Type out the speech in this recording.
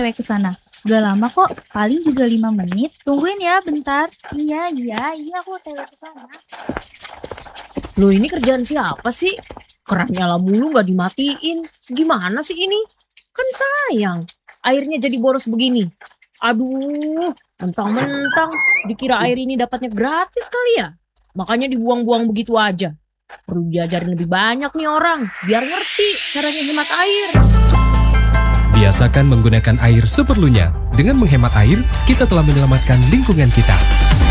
cewek ke sana. Gak lama kok, paling juga 5 menit. Tungguin ya bentar. Iya, aku otw ke sana. Loh, ini kerjaan siapa sih? Keran nyala mulu gak dimatiin. Gimana sih ini? Kan sayang, airnya jadi boros begini. Aduh, mentang-mentang dikira air ini dapatnya gratis kali ya. Makanya dibuang-buang begitu aja. Perlu diajarin lebih banyak nih orang, biar ngerti caranya hemat air. Biasakan menggunakan air seperlunya. Dengan menghemat air, kita telah menyelamatkan lingkungan kita.